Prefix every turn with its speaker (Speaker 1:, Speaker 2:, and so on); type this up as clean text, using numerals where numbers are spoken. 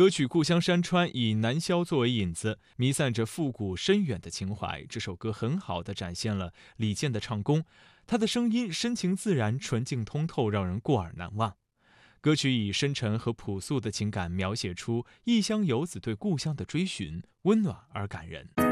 Speaker 1: 歌曲《故乡山川》以南萧作为引子，弥散着复古深远的情怀。这首歌很好地展现了李健的唱功，他的声音深情自然、纯净通透，让人过耳难忘。歌曲以深沉和朴素的情感描写出异乡游子对故乡的追寻，温暖而感人。